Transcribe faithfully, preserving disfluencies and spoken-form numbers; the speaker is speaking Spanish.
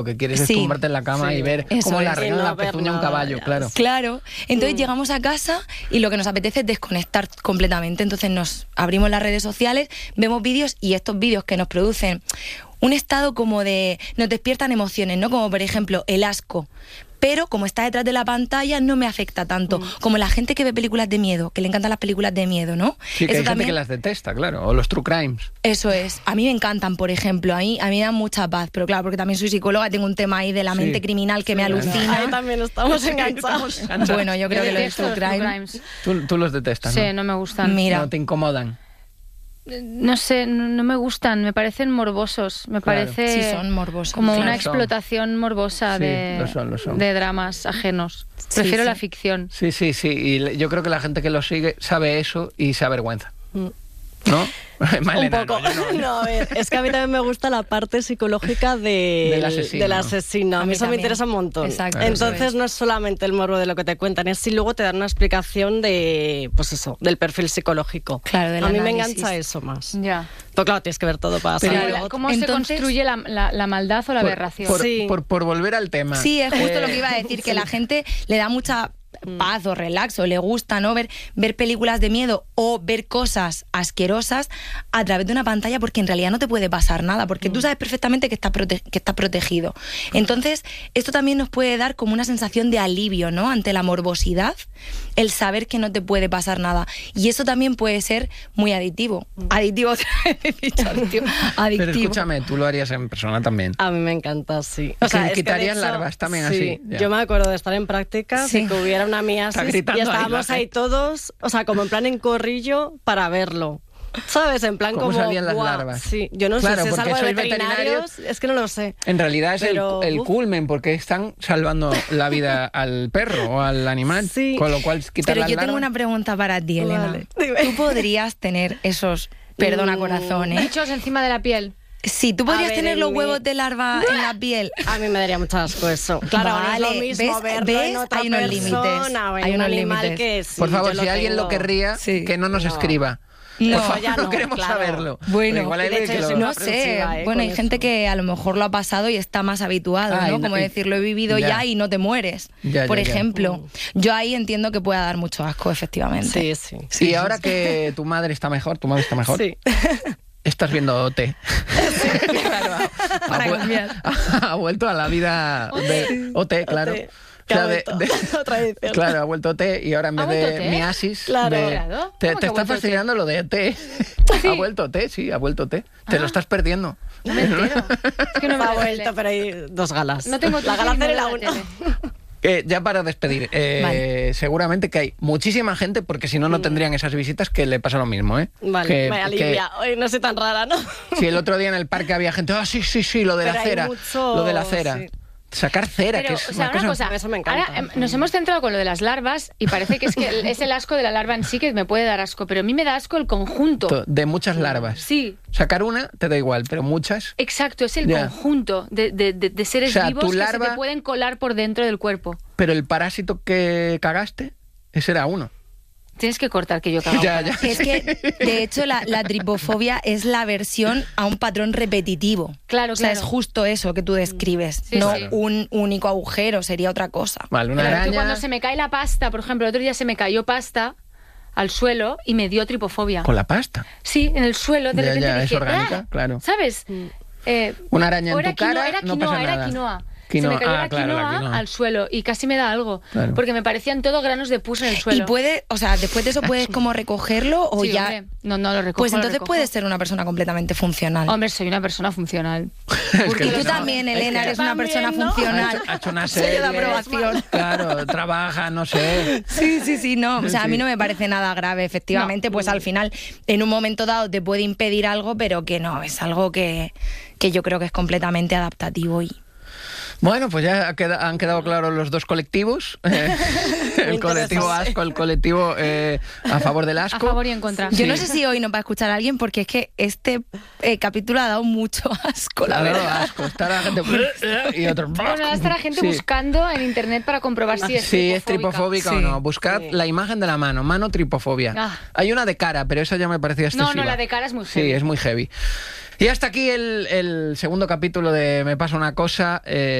Lo que quieres Sí. es tumbarte en la cama Sí. y ver Eso cómo le es. arreglan Y no la ver pezuña a un nada, caballo, ya. claro. Claro, entonces Mm. llegamos a casa y lo que nos apetece es desconectar completamente. Entonces nos abrimos las redes sociales, vemos vídeos y estos vídeos que nos producen un estado como de... nos despiertan emociones, ¿no? Como por ejemplo el asco. Pero como está detrás de la pantalla no me afecta tanto. Mm. Como la gente que ve películas de miedo, que le encantan las películas de miedo, ¿no? Sí, que Eso hay también- gente que las detesta, claro. O los true crimes. Eso es. A mí me encantan, por ejemplo. A mí, a mí me dan mucha paz. Pero claro, porque también soy psicóloga, tengo un tema ahí de la Sí. mente criminal que me claro. alucina. Ahí también estamos enganchados. Bueno, yo creo que lo de detesto true los true crime... crimes. Tú, tú los detestas, Sí, ¿no? no me gustan. Mira. No te incomodan. No sé, no, no me gustan, me parecen morbosos, me Claro. parece Sí, son morbosos. como Claro. una Lo son. explotación morbosa Sí, de, lo son, lo son. de dramas ajenos. Sí, Prefiero sí. la ficción. Sí, sí, sí. Y le- yo creo que la gente que lo sigue sabe eso y se avergüenza. Mm. ¿No? Un Malena, poco. no, yo no. No, a ver, es que a mí también me gusta la parte psicológica de, Del asesino. del asesino. A A mí mí eso me también. interesa un montón. Exacto, Entonces eso es. no es solamente el morbo de lo que te cuentan, es si luego te dan una explicación de, pues eso, del perfil psicológico. Claro, del A mí me análisis. engancha eso más. Ya. Pero claro, tienes que ver todo para Pero- saber. La- luego- ¿Cómo se Entonces- construye la, la- la maldad o la Por- aberración? Por, Sí. por, por volver al tema. Sí, es justo Eh, lo que iba a decir, que la gente le da mucha paz o relax o le gusta, ¿no? Ver, ver películas de miedo o ver cosas asquerosas a través de una pantalla, porque en realidad no te puede pasar nada, porque tú sabes perfectamente que estás, prote- que estás protegido. Entonces, esto también nos puede dar como una sensación de alivio, ¿no? Ante la morbosidad, el saber que no te puede pasar nada. Y eso también puede ser muy adictivo. Adictivo, otra vez he dicho adictivo. Pero Adictivo. escúchame, tú lo harías en persona también. A mí me encanta, sí. Que es que de quitarías hecho, larvas también sí, así, ya. Yo me acuerdo de estar en prácticas Sí. y que hubiera una miasis Está gritando y ahí la estábamos ahí, gente. todos, o sea, como en plan en corrillo para verlo. ¿Sabes? En plan ¿Cómo como... salían las guau, larvas? Sí, yo no Claro, sé si es porque algo de sois veterinarios, es que no lo sé. En realidad es el- Pero, el, uf. culmen, porque están salvando la vida al perro o al animal. Sí. Con lo cual, quitar Pero las yo tengo larvas- una pregunta para ti, Elena. Vale, dime. ¿Tú podrías tener esos, perdona Mm. corazón, ¿eh? Bichos encima de la piel. Sí, tú podrías ver, tener en los mi- huevos de larva en la piel. A mí me daría mucho asco eso. Claro, no es Vale, lo mismo ¿ves? verlo ¿ves? en otra Hay unos límites. persona o en Hay un unos animal límites. que sí, Por favor, yo si alguien lo tengo. querría, Sí. que no nos No. escriba. No. Por favor, ya no no, queremos claro. saberlo. Bueno, Pero igual hay de que hecho, lo- yo soy No una sé, aprensiva, ¿eh? bueno, con hay gente eso. que a lo mejor lo ha pasado y está más habituado, Ah, ¿no? y- Como y- decir, lo he vivido ya. ya, y no te mueres, Ya, por ya, ya. ejemplo. Yo ahí entiendo que pueda dar mucho asco, efectivamente. Sí, sí. Y ahora que tu madre está mejor, tu madre está mejor, Sí. estás viendo O T. Claro, ha, Para vu- cambiar. ha vuelto a la vida de O T, claro. O T, O que sea, ha de- vuelto. de- Otra edición. Claro, ha vuelto O T y ahora en ¿Ha vez vuelto de T? miasis, Claro. de- Claro. te, ¿Cómo te que ha está vuelto fastidiando lo de O T. Ha vuelto O T, sí, ha vuelto O T. Te lo estás perdiendo. No me entero. Es que no me Ha veo vuelto, tele. pero hay dos galas. No tengo la tele gala y no cero y la veo la uno. tele. Eh, ya para despedir, eh, Vale. seguramente que hay muchísima gente, porque si no, no tendrían esas visitas, que le pasa lo mismo, ¿eh? Vale, que, me que alivia. Hoy no soy tan rara, ¿no? si el otro día en el parque había gente, ah, sí, sí, sí, lo de Pero la hay cera, mucho- lo de la cera. sí. Sacar cera, Pero, que es o sea, una una cosa... cosa, Eso me encanta. ahora, em, nos hemos centrado con lo de las larvas y parece que es que es el asco de la larva en sí que me puede dar asco, pero a mí me da asco el conjunto. de muchas larvas. Sí, Sacar una te da igual, pero muchas... exacto, es el Ya. conjunto de, de- de- de seres O sea, vivos tu que se larva- te pueden colar por dentro del cuerpo. Pero el parásito que cagaste, ese era uno. Tienes que cortar que yo cago. Ya, ya. Es que, de hecho, la, la tripofobia es la versión a un patrón repetitivo. Claro, O sea, claro. es justo eso que tú describes. Sí, no sí. un único agujero, sería otra cosa. Vale, una Claro, araña... yo cuando se me cae la pasta, por ejemplo, el otro día se me cayó pasta al suelo y me dio tripofobia. Con la pasta. Sí, en el suelo, de Ya, repente ya, es dije, orgánica, "Ah", claro. ¿sabes? Eh, Una araña o en era tu cara, quinoa, era no quinoa, pasa era nada. quinoa. Quinoa, Se me cayó ah, la, claro, la quinoa quinoa. al suelo y casi me da algo. Claro. Porque me parecían todo granos de pus en el suelo. Y puede, o sea, después de eso puedes como recogerlo o Sí, ya... hombre. No, no lo recojo. Pues lo entonces recojo. puedes ser una persona completamente funcional. Hombre, soy una persona funcional. Porque y tú no, también, es Elena, que- eres una También, persona ¿no? Ha funcional. hecho, ha hecho una Sello de serie. aprobación. Claro, trabaja, no sé. Sí, sí, sí, no. O sea, a mí Sí. no me parece nada grave, efectivamente. Pues al final, en un momento dado, te puede impedir algo, pero que no, es algo que, que yo creo que es completamente adaptativo y... Bueno, pues ya queda, han quedado claros los dos colectivos. Eh, el colectivo asco, el colectivo eh, a favor del asco. A favor y en contra. Yo no sé si hoy nos va a escuchar alguien porque es que este eh, capítulo ha dado mucho asco, la Ha dado verdad. asco. Está la gente y otros. Bueno, ahora está la gente Sí. buscando en internet para comprobar si es Sí, es tripofóbica. tripofóbica Sí. o no. Buscad Sí. la imagen de la mano, mano tripofobia. Ah. Hay una de cara, pero esa ya me parecía excesiva. No, no, la de cara es muy heavy. Sí, es muy heavy. Y hasta aquí el, el segundo capítulo de Me pasa una cosa. Eh,